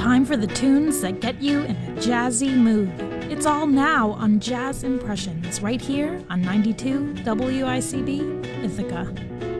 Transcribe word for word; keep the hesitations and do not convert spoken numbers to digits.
Time for the tunes that get you in a jazzy mood. It's all now on Jazz Impressions, right here on ninety-two W I C B, Ithaca.